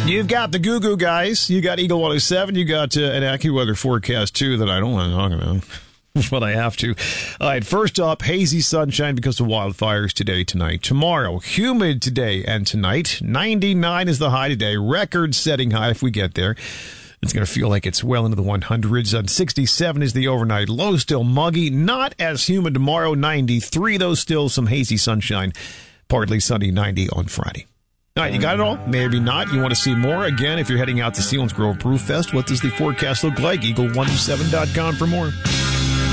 You've got the Goo Goo guys. You got Eagle 107. You got an AccuWeather forecast, too, that I don't want to talk about. But I have to. All right, first up, hazy sunshine because of wildfires today, tonight. Tomorrow, humid today and tonight. 99 is the high today. Record-setting high if we get there. It's going to feel like it's well into the 100s. On 67 is the overnight low, still muggy. Not as humid tomorrow, 93, though, still some hazy sunshine. Partly sunny, 90 on Friday. All right, you got it all? Maybe not. You want to see more? Again, if you're heading out to Selinsgrove Brewfest, what does the forecast look like? Eagle107.com for more.